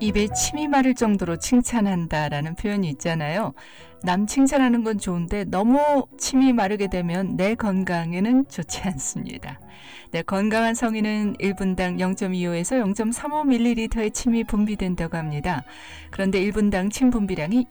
입에 침이 마를 정도로 칭찬한다라는 표현이 있잖아요. 남 칭찬하는 건 좋은데 너무 침이 마르게 되면 내 건강에는 좋지 않습니다. 네, 건강한 성인은 1분당 0.25에서 0.35ml의 침이 분비된다고 합니다. 그런데 1분당 침 분비량이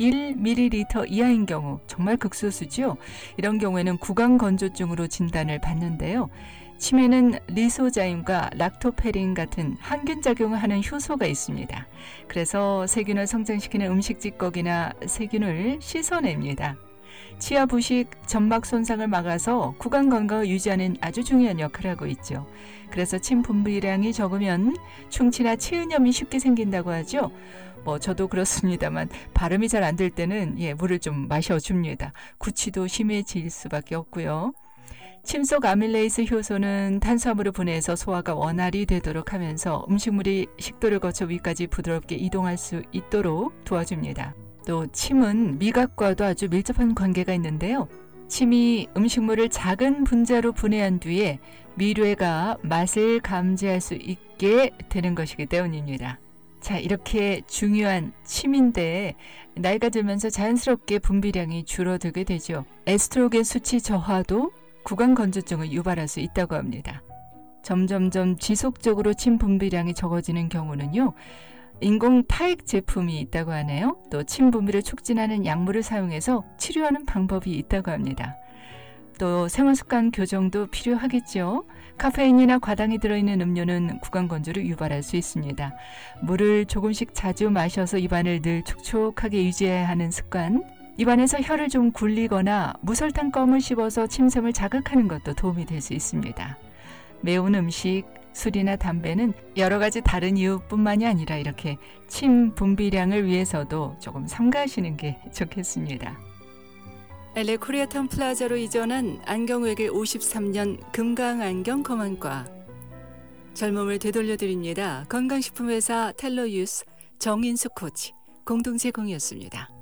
0.1ml 이하인 경우 정말 극소수죠. 이런 경우에는 구강건조증으로 진단을 받는데요. 침에는 리소자임과 락토페린 같은 항균 작용을 하는 효소가 있습니다. 그래서 세균을 성장시키는 음식 찌꺼기나 세균을 씻어냅니다. 치아 부식, 점막 손상을 막아서 구강 건강을 유지하는 아주 중요한 역할을 하고 있죠. 그래서 침 분비량이 적으면 충치나 치은염이 쉽게 생긴다고 하죠. 저도 그렇습니다만 발음이 잘 안 될 때는 물을 좀 마셔줍니다. 구취도 심해질 수밖에 없고요. 침 속 아밀레이스 효소는 탄수화물을 분해해서 소화가 원활히 되도록 하면서 음식물이 식도를 거쳐 위까지 부드럽게 이동할 수 있도록 도와줍니다. 또 침은 미각과도 아주 밀접한 관계가 있는데요. 침이 음식물을 작은 분자로 분해한 뒤에 미뢰가 맛을 감지할 수 있게 되는 것이기 때문입니다. 자, 이렇게 중요한 침인데 나이가 들면서 자연스럽게 분비량이 줄어들게 되죠. 에스트로겐 수치 저하도 구강 건조증을 유발할 수 있다고 합니다. 점점점 지속적으로 침 분비량이 적어지는 경우는요. 인공 타액 제품이 있다고 하네요. 또 침 분비를 촉진하는 약물을 사용해서 치료하는 방법이 있다고 합니다. 또 생활습관 교정도 필요하겠죠. 카페인이나 과당이 들어있는 음료는 구강 건조를 유발할 수 있습니다. 물을 조금씩 자주 마셔서 입안을 늘 촉촉하게 유지해야 하는 습관, 입안에서 혀를 좀 굴리거나 무설탕 껌을 씹어서 침샘을 자극하는 것도 도움이 될 수 있습니다. 매운 음식, 술이나 담배는 여러 가지 다른 이유뿐만이 아니라 이렇게 침 분비량을 위해서도 조금 삼가하시는 게 좋겠습니다. LA 코리아타운 플라자로 이전한 안경외길 53년 금강안경 검안과 젊음을 되돌려드립니다. 건강식품회사 텔로유스 정인수 코치 공동 제공이었습니다.